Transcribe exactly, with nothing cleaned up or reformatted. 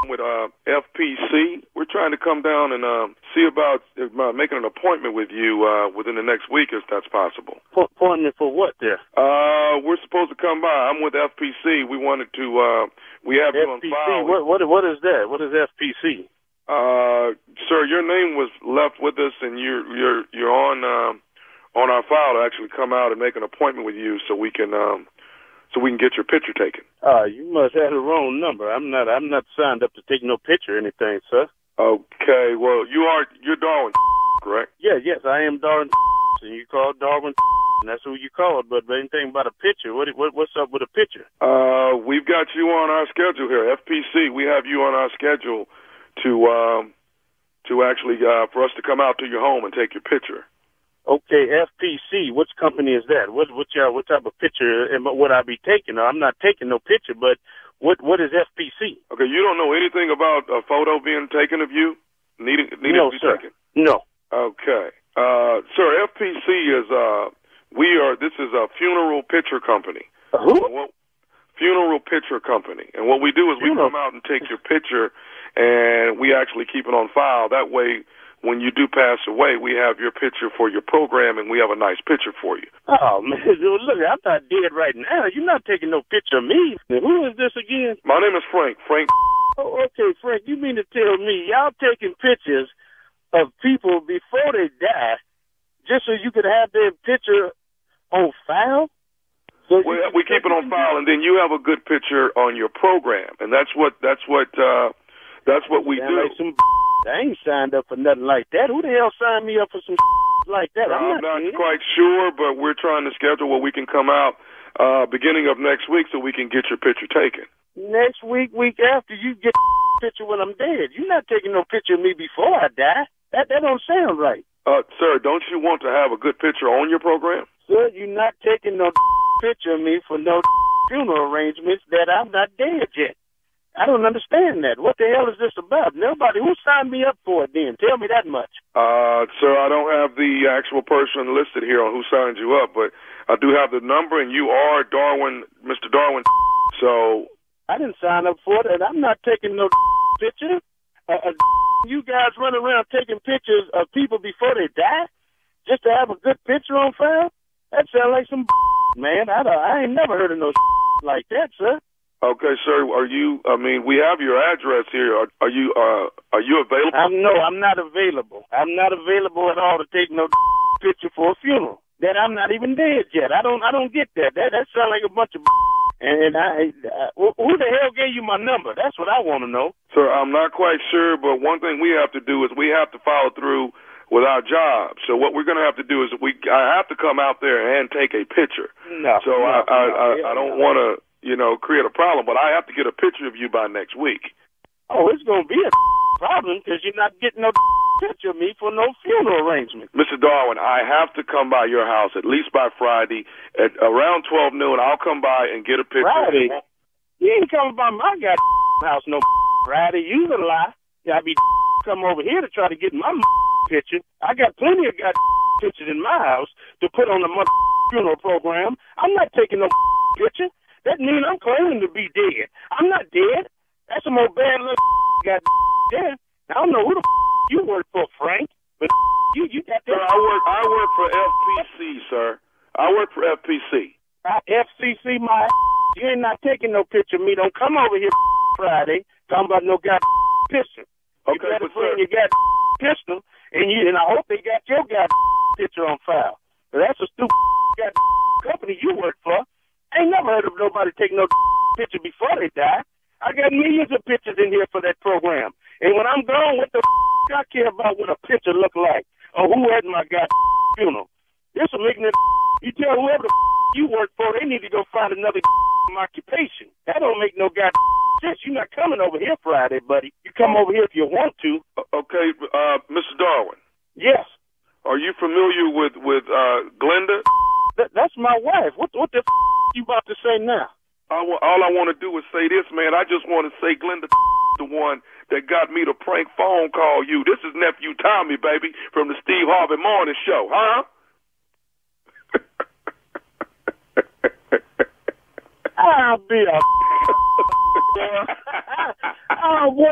with uh, F P C. We're trying to come down and uh, see about uh, making an appointment with you uh, within the next week, if that's possible. Appointment for what there? Uh, we're supposed to come by. I'm with F P C. We wanted to. Uh, we have you on F P C. file. What, what what is that? What is F P C? Uh, sir, your name was left with us, and you're you're you're on uh, on our file to actually come out and make an appointment with you, so we can um, so we can get your picture taken. Uh, you must have the wrong number. I'm not I'm not signed up to take no picture or anything, sir. Okay, well, you are you're Darwin, correct? Yeah, yes, I am Darwin, and you call Darwin, and that's who you called. But anything about a picture? What, what what's up with a picture? Uh, we've got you on our schedule here, F P C. We have you on our schedule to um, to actually uh, for us to come out to your home and take your picture. Okay, F P C. Which company is that? What what y'all, what type of picture am, would I be taking? I'm not taking no picture, but what what is F P C? Okay, you don't know anything about a photo being taken of you needing needing no, to be sir. taken? No. Okay, uh, sir. F P C is uh, we are. This is a funeral picture company. Who? What, funeral picture company, and what we do is funeral. we come out and take your picture, and we actually keep it on file. That way, when you do pass away, we have your picture for your program, and we have a nice picture for you. Oh, man, look, I'm not dead right now. You're not taking no picture of me. Who is this again? My name is Frank. Frank. Oh, okay, Frank, you mean to tell me y'all taking pictures of people before they die just so you could have their picture on file? So we, we keep it on file, and then you have a good picture on your program, and that's what that's what uh, that's what we do. Like some I ain't signed up for nothing like that. Who the hell signed me up for some like that? I'm, I'm not, not quite sure, but we're trying to schedule where we can come out uh, beginning of next week so we can get your picture taken. Next week, week after, you get a picture when I'm dead. You're not taking no picture of me before I die. That that don't sound right. Uh, sir, don't you want to have a good picture on your program? Sir, you're not taking no picture of me for no funeral arrangements that I'm not dead yet. I don't understand that. What the hell is this about? Nobody. Who signed me up for it then? Tell me that much. Uh, sir, I don't have the actual person listed here on who signed you up, but I do have the number, and you are Darwin, Mister Darwin. So I didn't sign up for it, and I'm not taking no picture. Uh, uh, you guys run around taking pictures of people before they die just to have a good picture on file? That sounds like some man. I, don't, I ain't never heard of no like that, sir. Okay, sir. Are you? I mean, we have your address here. Are, are you? Uh, are you available? I'm, no, I'm not available. I'm not available at all to take no picture for a funeral. That I'm not even dead yet. I don't. I don't get that. That that sounds like a bunch of. And I, uh, who the hell gave you my number? That's what I want to know. Sir, I'm not quite sure, but one thing we have to do is we have to follow through with our job. So what we're going to have to do is we. I have to come out there and take a picture. No. So no, I, I, no, I, yeah, I don't no. want to. you know, create a problem, but I have to get a picture of you by next week. Oh, it's going to be a problem because you're not getting no picture of me for no funeral arrangement. Mister Darwin, I have to come by your house at least by Friday at around twelve noon. I'll come by and get a picture. Friday? You ain't coming by my goddamn house no Friday. You a lie. I be come over here to try to get my picture. I got plenty of goddamn pictures in my house to put on the funeral program. I'm not taking no picture. That means I'm claiming to be dead. I'm not dead. That's some old bad little got dead. I don't know who the you work for, Frank, but you you got that. Sir, I work I work for F P C, sir. I work for F P C. Uh, F C C, my you ain't not taking no picture of me. Don't come over here Friday talking about no goddamn picture. Okay, you better but bring sir, your goddamn pistol, and you and I hope they got your goddamn picture on file. But that's a stupid goddamn company you work for. I ain't never heard of nobody taking no picture before they die. I got millions of pictures in here for that program. And when I'm gone, what the I care about what a picture look like or who had my goddamn funeral. This will make it. You tell whoever the you work for, they need to go find another occupation. That don't make no goddamn sense. You're not coming over here Friday, buddy. You come over here if you want to. Okay, uh, Mister Darwin. Yes. Are you familiar with with uh, Glenda? Th- that's my wife. What what the f- you about to say now? I w- all I want to do is say this, man. I just want to say Glenda the one that got me to prank phone call you. This is nephew Tommy, baby, from the Steve Harvey Morning Show, huh? I'll be a. Oh, boy.